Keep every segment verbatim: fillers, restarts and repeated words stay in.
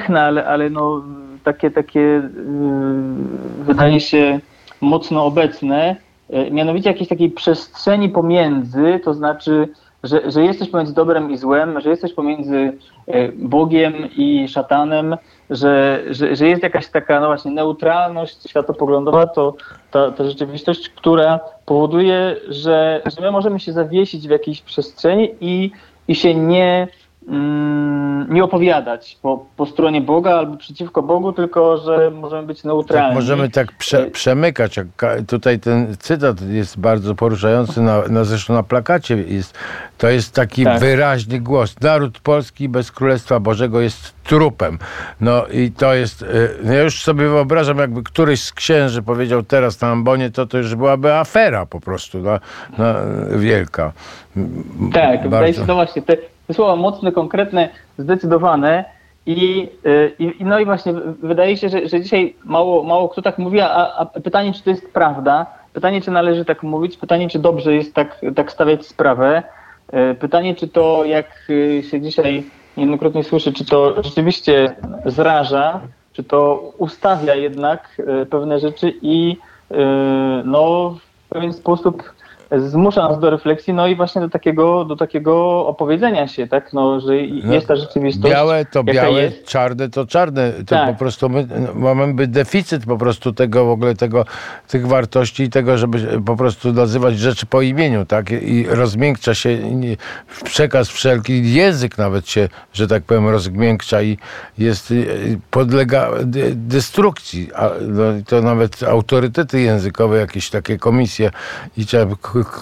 piękne, ale, ale no, takie, takie yy, wydaje się mocno obecne, yy, mianowicie jakiejś takiej przestrzeni pomiędzy, to znaczy, że, że jesteś pomiędzy dobrem i złem, że jesteś pomiędzy yy, Bogiem i szatanem, że, że, że jest jakaś taka no właśnie neutralność światopoglądowa, to ta, ta rzeczywistość, która powoduje, że, że my możemy się zawiesić w jakiejś przestrzeni i, i się nie nie opowiadać po, po stronie Boga albo przeciwko Bogu, tylko że możemy być neutralni. Tak, możemy tak prze, przemykać. Jak tutaj ten cytat jest bardzo poruszający, na, na, zresztą na plakacie jest. To jest taki tak. wyraźny głos. Naród polski bez Królestwa Bożego jest trupem. No i to jest, no ja już sobie wyobrażam, jakby któryś z księży powiedział teraz na ambonie, to to już byłaby afera po prostu, no, no, wielka. Tak, bardzo. Wydaje się, to właśnie te, te słowa mocne, konkretne, zdecydowane i, i no i właśnie wydaje się, że, że dzisiaj mało, mało kto tak mówi, a, a pytanie, czy to jest prawda, pytanie, czy należy tak mówić, pytanie, czy dobrze jest tak, tak stawiać sprawę, pytanie, czy to, jak się dzisiaj niejednokrotnie słyszy, czy to rzeczywiście zraża, czy to ustawia jednak pewne rzeczy i no, w pewien sposób zmusza nas do refleksji, no i właśnie do takiego, do takiego opowiedzenia się, tak, no, że no, jest ta rzeczywistość. Białe to białe, jest. czarne to czarne. To tak. po prostu my mamy deficyt po prostu tego w ogóle tego, tych wartości i tego, żeby po prostu nazywać rzeczy po imieniu, tak, i rozmiękcza się przekaz wszelki, język nawet się, że tak powiem, rozmiękcza i jest, podlega destrukcji. A, no, to nawet autorytety językowe, jakieś takie komisje i trzeba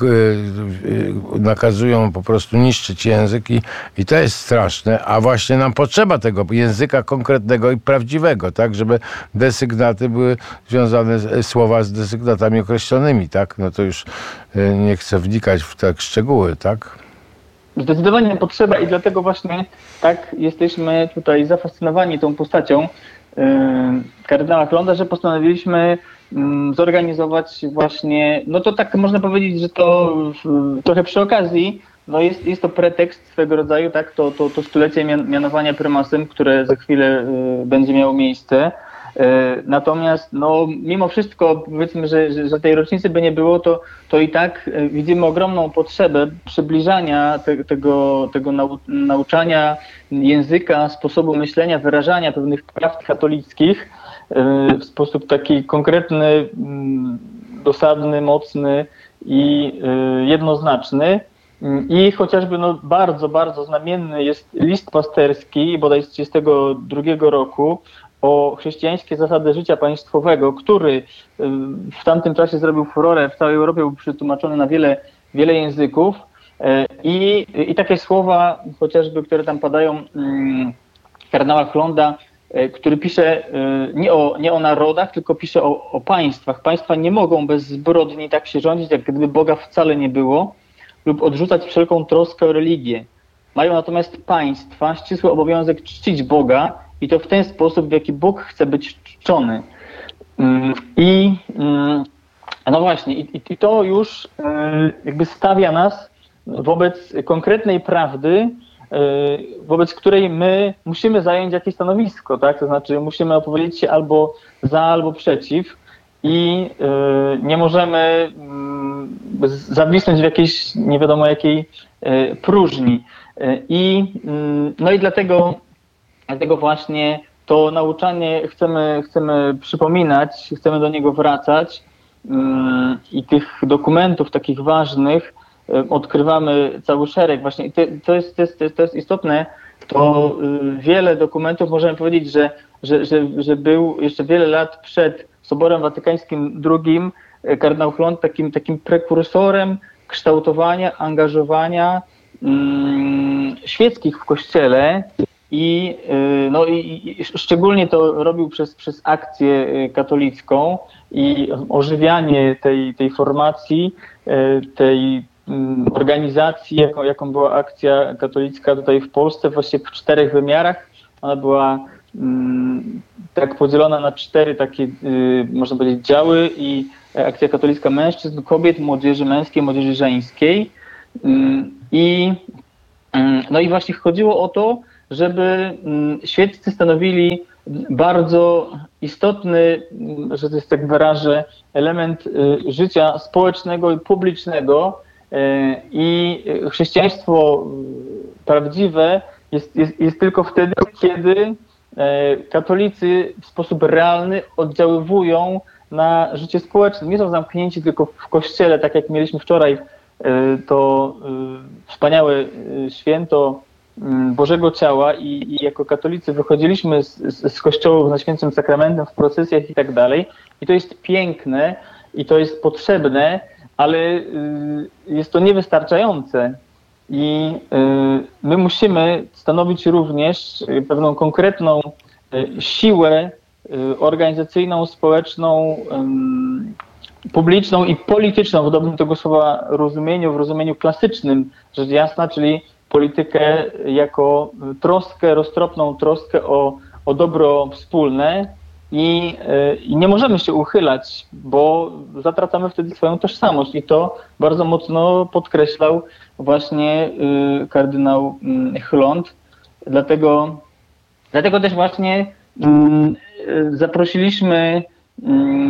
nakazują po prostu niszczyć język i, i to jest straszne, a właśnie nam potrzeba tego języka konkretnego i prawdziwego, tak, żeby desygnaty były związane, słowa z desygnatami określonymi, tak, no to już nie chcę wnikać w tak szczegóły, tak. Zdecydowanie potrzeba i dlatego właśnie tak jesteśmy tutaj zafascynowani tą postacią yy, kardynała Chlonda, że postanowiliśmy zorganizować właśnie, no to tak można powiedzieć, że to trochę przy okazji, no jest, jest to pretekst swego rodzaju, tak, to, to, to stulecie mianowania prymasem, które za chwilę y, będzie miało miejsce. Y, natomiast no mimo wszystko powiedzmy, że, że, że tej rocznicy by nie było, to, to i tak y, widzimy ogromną potrzebę przybliżania te, tego, tego nau, nauczania języka, sposobu myślenia, wyrażania pewnych prawd katolickich w sposób taki konkretny, dosadny, mocny i jednoznaczny. I chociażby no bardzo, bardzo znamienny jest list pasterski, bodaj z trzydziestego drugiego roku, o chrześcijańskie zasady życia państwowego, który w tamtym czasie zrobił furorę, w całej Europie był przetłumaczony na wiele, wiele języków. I, i takie słowa, chociażby, które tam padają, kardynała Chlonda, który pisze nie o, nie o narodach, tylko pisze o, o państwach. Państwa nie mogą bez zbrodni tak się rządzić, jak gdyby Boga wcale nie było, lub odrzucać wszelką troskę o religię. Mają natomiast państwa ścisły obowiązek czcić Boga i to w ten sposób, w jaki Bóg chce być czczony. I no właśnie, i, i to już jakby stawia nas wobec konkretnej prawdy, wobec której my musimy zająć jakieś stanowisko, tak? To znaczy musimy opowiedzieć się albo za, albo przeciw i nie możemy zawisnąć w jakiejś nie wiadomo jakiej próżni. I, no i dlatego, dlatego właśnie to nauczanie chcemy, chcemy przypominać, chcemy do niego wracać i tych dokumentów takich ważnych odkrywamy cały szereg. Właśnie to jest, to jest, to jest istotne, to wiele dokumentów, możemy powiedzieć, że, że, że, że był jeszcze wiele lat przed Soborem Watykańskim drugim kardynał Chlond takim, takim prekursorem kształtowania, angażowania mm, świeckich w Kościele i, no, i, i szczególnie to robił przez, przez akcję katolicką i ożywianie tej, tej formacji, tej organizacji, jaką, jaką była akcja katolicka tutaj w Polsce, właśnie w czterech wymiarach. Ona była mm, tak podzielona na cztery takie, y, można powiedzieć, działy i akcja katolicka mężczyzn, kobiet, młodzieży męskiej, młodzieży żeńskiej. Y, I y, no i właśnie chodziło o to, żeby świeccy stanowili bardzo istotny, że to jest tak wyrażę, element życia społecznego i publicznego i chrześcijaństwo prawdziwe jest, jest, jest tylko wtedy, kiedy katolicy w sposób realny oddziaływują na życie społeczne. Nie są zamknięci tylko w kościele, tak jak mieliśmy wczoraj to wspaniałe święto Bożego Ciała i, i jako katolicy wychodziliśmy z, z, z kościołów na Świętym Sakramentem w procesjach i tak dalej. I to jest piękne i to jest potrzebne, ale jest to niewystarczające. I my musimy stanowić również pewną konkretną siłę organizacyjną, społeczną, publiczną i polityczną w dobrym tego słowa rozumieniu, w rozumieniu klasycznym, rzecz jasna, czyli politykę jako troskę, roztropną troskę o, o dobro wspólne i, i nie możemy się uchylać, bo zatracamy wtedy swoją tożsamość i to bardzo mocno podkreślał właśnie y, kardynał y, Chlond. Dlatego, dlatego też właśnie y, y, zaprosiliśmy, y,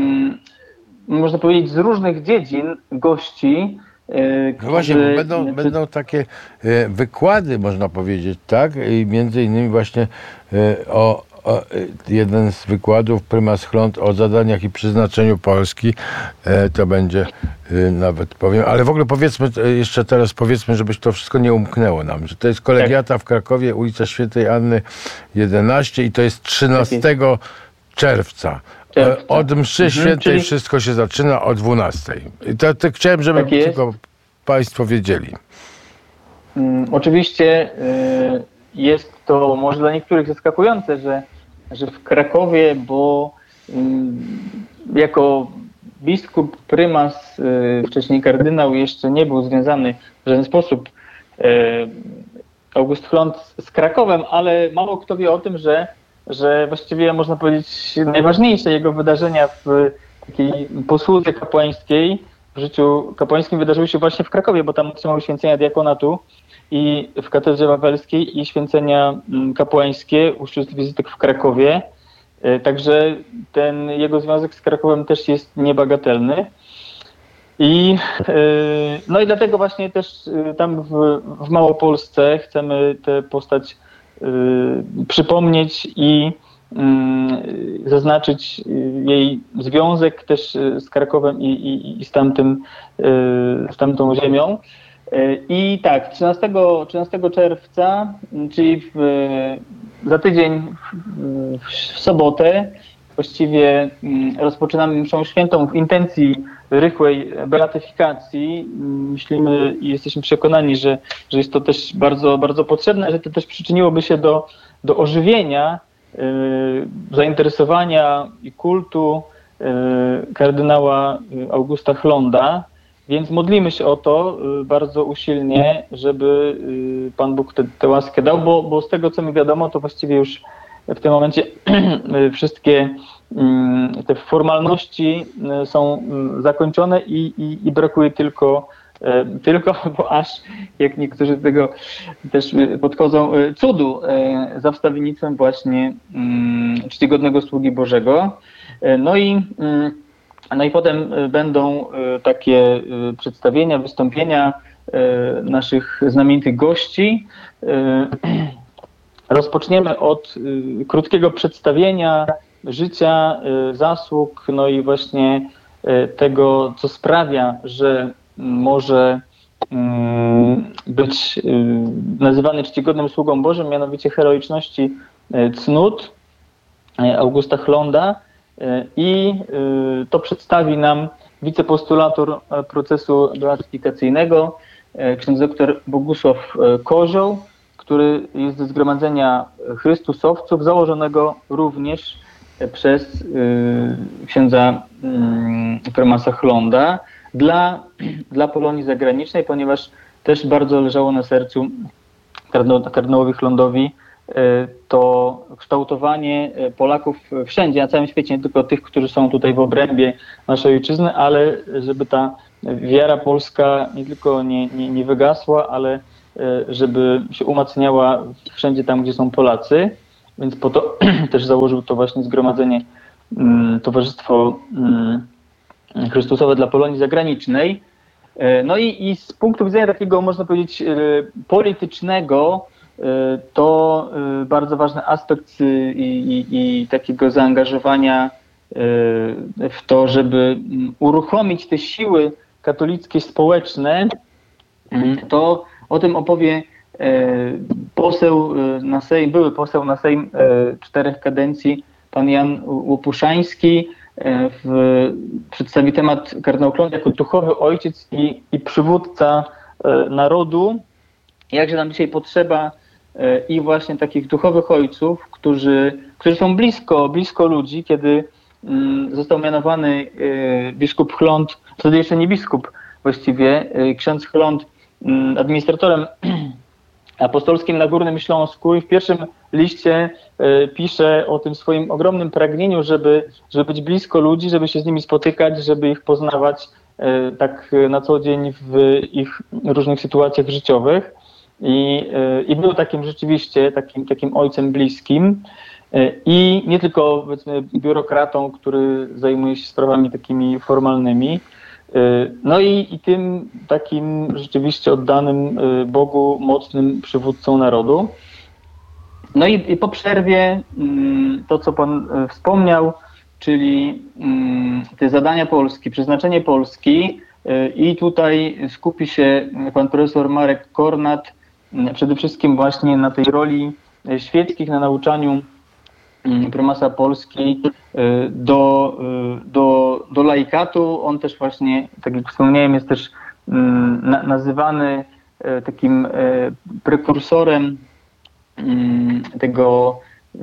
można powiedzieć, z różnych dziedzin gości. No właśnie, bo będą, czy... będą takie e, wykłady, można powiedzieć, tak? I między innymi właśnie e, o, o jeden z wykładów, prymas Chlond, o zadaniach i przeznaczeniu Polski. E, to będzie e, nawet powiem, ale w ogóle powiedzmy, jeszcze teraz powiedzmy, żebyś to wszystko nie umknęło nam, że to jest kolegiata w Krakowie, ulica Świętej Anny jedenaście i to jest trzynastego czerwca. Czerwca. Od mszy mhm, świętej czyli... wszystko się zaczyna o dwunastej. I to, to chciałem, żeby tak tylko Państwo wiedzieli. Um, oczywiście y, jest to może dla niektórych zaskakujące, że, że w Krakowie, bo y, jako biskup, prymas, y, wcześniej kardynał jeszcze nie był związany w żaden sposób y, August Chlond z Krakowem, ale mało kto wie o tym, że że właściwie można powiedzieć najważniejsze jego wydarzenia w takiej posłudze kapłańskiej, w życiu kapłańskim wydarzyły się właśnie w Krakowie, bo tam otrzymał święcenia diakonatu i w katedrze wawelskiej i święcenia kapłańskie u sióstr wizytek w Krakowie. Także ten jego związek z Krakowem też jest niebagatelny. I, no i dlatego właśnie też tam w, w Małopolsce chcemy tę postać Y, przypomnieć i y, zaznaczyć jej związek też z Krakowem i, i, i z, tamtym, y, z tamtą ziemią. Y, I tak, trzynastego czerwca, czyli w, za tydzień w, w sobotę, właściwie rozpoczynamy mszą świętą w intencji rychłej beatyfikacji. Myślimy i jesteśmy przekonani, że, że jest to też bardzo, bardzo potrzebne, że to też przyczyniłoby się do, do ożywienia y, zainteresowania i kultu y, kardynała Augusta Chlonda. Więc modlimy się o to y, bardzo usilnie, żeby y, Pan Bóg tę łaskę dał, bo, bo z tego, co mi wiadomo, to właściwie już w tym momencie wszystkie te formalności są zakończone i, i, i brakuje tylko, tylko, bo aż jak niektórzy do tego też podchodzą, cudu za wstawiennictwem właśnie czcigodnego sługi Bożego. No i, no i potem będą takie przedstawienia, wystąpienia naszych znamienitych gości. Rozpoczniemy od y, krótkiego przedstawienia życia, y, zasług, no i właśnie y, tego, co sprawia, że może y, być y, nazywany czcigodnym sługą Bożym, mianowicie heroiczności y, cnót y, Augusta Chlonda y, i y, to przedstawi nam wicepostulator procesu beatyfikacyjnego, y, ksiądz doktor Bogusław Kozioł, który jest ze Zgromadzenia Chrystusowców, założonego również przez y, księdza y, prymasa Chlonda dla, dla Polonii zagranicznej, ponieważ też bardzo leżało na sercu kardynałowi Chlondowi y, to kształtowanie Polaków wszędzie, na całym świecie, nie tylko tych, którzy są tutaj w obrębie naszej ojczyzny, ale żeby ta wiara polska nie tylko nie, nie, nie wygasła, ale żeby się umacniała wszędzie tam, gdzie są Polacy, więc po to też założył to właśnie zgromadzenie Towarzystwo Chrystusowe dla Polonii Zagranicznej. No i, i z punktu widzenia takiego, można powiedzieć, politycznego, to bardzo ważny aspekt i, i, i takiego zaangażowania w to, żeby uruchomić te siły katolickie społeczne, to o tym opowie poseł na Sejm, były poseł na Sejm czterech kadencji, pan Jan Łopuszański. W, przedstawi temat kardynał Kląd jako duchowy ojciec i, i przywódca narodu. Jakże nam dzisiaj potrzeba i właśnie takich duchowych ojców, którzy, którzy są blisko, blisko ludzi. Kiedy został mianowany biskup Chląd, wtedy jeszcze nie biskup właściwie, ksiądz Chląd, administratorem apostolskim na Górnym Śląsku, i w pierwszym liście pisze o tym swoim ogromnym pragnieniu, żeby, żeby być blisko ludzi, żeby się z nimi spotykać, żeby ich poznawać tak na co dzień w ich różnych sytuacjach życiowych. I, i był takim rzeczywiście takim, takim ojcem bliskim i nie tylko, powiedzmy, biurokratą, który zajmuje się sprawami takimi formalnymi. No i, i tym takim rzeczywiście oddanym Bogu mocnym przywódcą narodu. No i, i po przerwie to, co pan wspomniał, czyli te zadania Polski, przeznaczenie Polski, i tutaj skupi się pan profesor Marek Kornat przede wszystkim właśnie na tej roli świeckich, na nauczaniu prymasa Polski do, do, do laikatu. On też właśnie, tak jak wspomniałem, jest też na, nazywany takim prekursorem tego,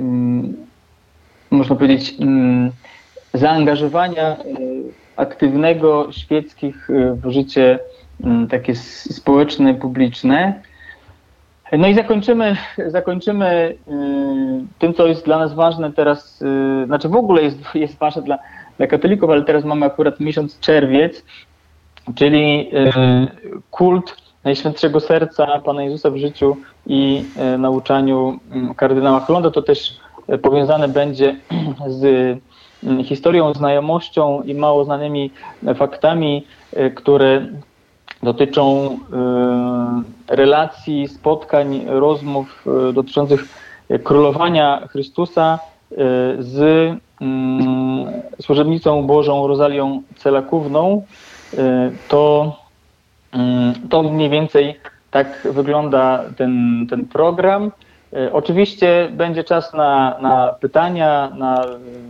można powiedzieć, zaangażowania aktywnego świeckich w życie takie społeczne, publiczne. No i zakończymy, zakończymy tym, co jest dla nas ważne teraz, znaczy w ogóle jest, jest ważne dla, dla katolików, ale teraz mamy akurat miesiąc czerwiec, czyli kult Najświętszego Serca Pana Jezusa w życiu i nauczaniu kardynała Chląda. To też powiązane będzie z historią, znajomością i mało znanymi faktami, które dotyczą relacji, spotkań, rozmów dotyczących królowania Chrystusa z służebnicą Bożą Rozalią Celakówną. To, to mniej więcej tak wygląda ten, ten program. Oczywiście będzie czas na, na pytania, na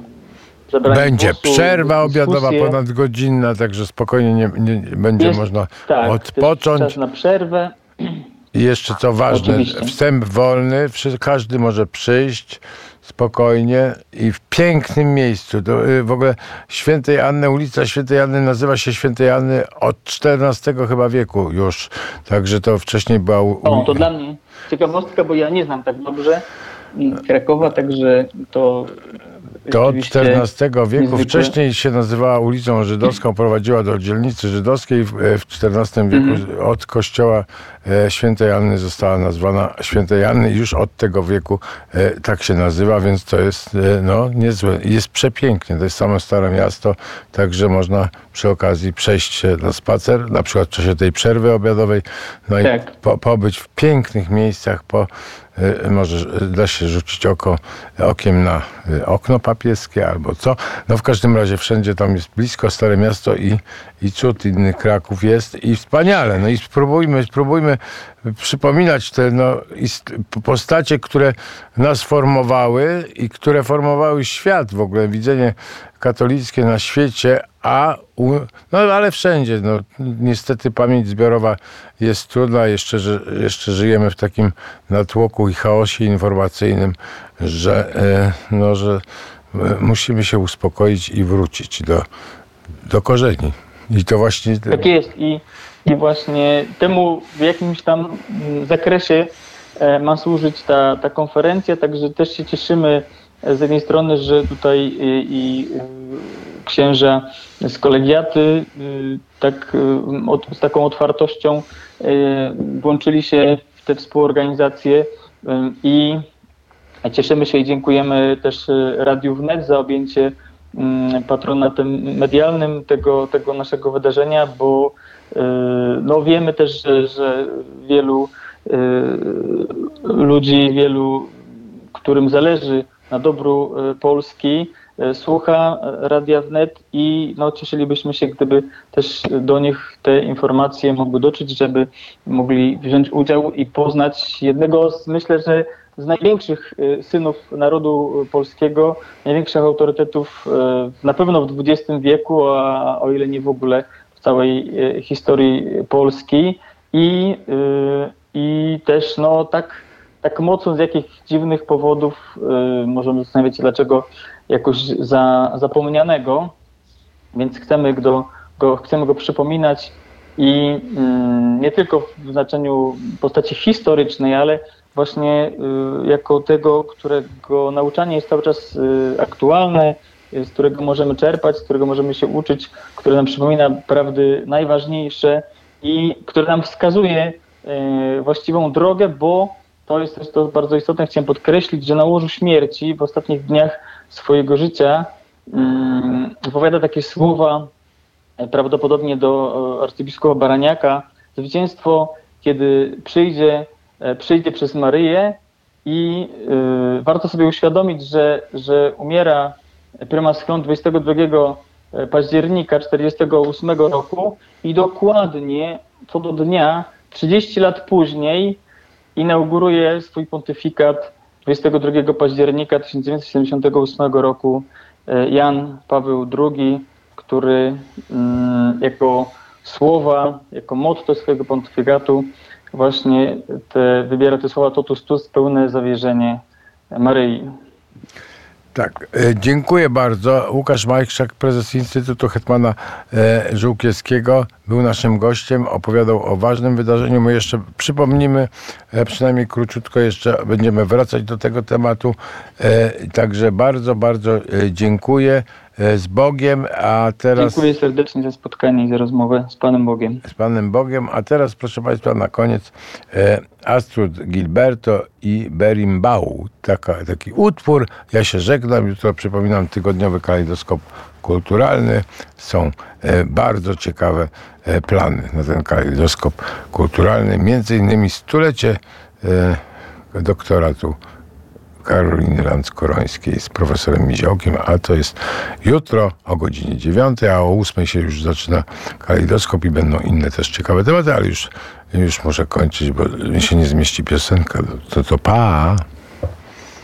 będzie głosu, dyskusję. Przerwa obiadowa ponadgodzinna, także spokojnie nie, nie będzie jest, można tak, odpocząć. Czas na przerwę. I jeszcze co ważne, Oczywiście. Wstęp wolny, każdy może przyjść spokojnie i w pięknym miejscu. To w ogóle Świętej Anny, ulica Świętej Anny nazywa się Świętej Anny od czternastego chyba wieku już, także to wcześniej była... U... O, to dla mnie ciekawostka, bo ja nie znam tak dobrze Krakowa, także to... To od czternastego wieku. Niezwykle. Wcześniej się nazywała ulicą Żydowską, prowadziła do dzielnicy żydowskiej. W czternastym wieku mm. od kościoła Świętej Anny została nazwana Świętej Anny. Już od tego wieku tak się nazywa, więc to jest no, niezłe. Jest przepięknie. To jest samo Stare Miasto, także można przy okazji przejść się na spacer, na przykład w czasie tej przerwy obiadowej, no tak. i po, pobyć w pięknych miejscach, po może da się rzucić oko, okiem na okno papieskie albo co. No w każdym razie wszędzie tam jest blisko Stare Miasto i, i cud inny Kraków jest i wspaniale. No i spróbujmy, spróbujmy przypominać te no, postacie, które nas formowały i które formowały świat w ogóle, widzenie katolickie na świecie, a u, no ale wszędzie. No, niestety pamięć zbiorowa jest trudna. Jeszcze, że, jeszcze żyjemy w takim natłoku i chaosie informacyjnym, że, no, że musimy się uspokoić i wrócić do, do korzeni. I to właśnie... Tak jest. I, i właśnie temu w jakimś tam zakresie ma służyć ta, ta konferencja, także też się cieszymy z jednej strony, że tutaj i, i księża z kolegiaty tak, z taką otwartością włączyli się te współorganizacje i cieszymy się i dziękujemy też Radiu Wnet za objęcie patronatem medialnym tego, tego naszego wydarzenia, bo no wiemy też, że, że wielu ludzi, wielu, którym zależy na dobru Polski, słucha Radia Wnet i no, cieszylibyśmy się, gdyby też do nich te informacje mogły dotrzeć, żeby mogli wziąć udział i poznać jednego z, myślę, że z największych synów narodu polskiego, największych autorytetów na pewno w dwudziestym wieku, a o ile nie w ogóle w całej historii Polski i, i też no tak, tak mocno z jakich dziwnych powodów możemy zastanawiać się, dlaczego jakoś za, zapomnianego, więc chcemy go, go, chcemy go przypominać i mm, nie tylko w znaczeniu postaci historycznej, ale właśnie y, jako tego, którego nauczanie jest cały czas y, aktualne, y, z którego możemy czerpać, z którego możemy się uczyć, który nam przypomina prawdy najważniejsze i który nam wskazuje y, właściwą drogę, bo to jest też to bardzo istotne, chciałem podkreślić, że na łożu śmierci w ostatnich dniach swojego życia um, wypowiada takie słowa prawdopodobnie do arcybiskupa Baraniaka: zwycięstwo, kiedy przyjdzie, przyjdzie przez Maryję i y, warto sobie uświadomić, że, że umiera prymas Chlon dwudziestego drugiego października tysiąc dziewięćset czterdziestego ósmego roku i dokładnie co do dnia, trzydzieści lat później, inauguruje swój pontyfikat dwudziestego drugiego października tysiąc dziewięćset siedemdziesiątego ósmego roku Jan Paweł drugi, który jako słowa, jako motto swojego pontyfikatu właśnie te, wybiera te słowa totus tuus, pełne zawierzenie Maryi. Tak, dziękuję bardzo. Łukasz Majchrzak, prezes Instytutu Hetmana Żółkiewskiego, był naszym gościem, opowiadał o ważnym wydarzeniu. My jeszcze przypomnimy, przynajmniej króciutko jeszcze będziemy wracać do tego tematu. Także bardzo, bardzo dziękuję. Z Bogiem, a teraz... Dziękuję serdecznie za spotkanie i za rozmowę z Panem Bogiem. Z Panem Bogiem, a teraz proszę Państwa na koniec Astrud Gilberto i Berimbau. Taka, taki utwór. Ja się żegnam. Jutro przypominam tygodniowy kalejdoskop kulturalny. Są bardzo ciekawe plany na ten kalejdoskop kulturalny. Między innymi stulecie doktoratu Karoliny Lanckorońskiej z profesorem Miziołkiem, a to jest jutro o godzinie dziewiątej, a o ósmej się już zaczyna kalejdoskop i będą inne też ciekawe tematy, ale już, już muszę kończyć, bo mi się nie zmieści piosenka. To to pa!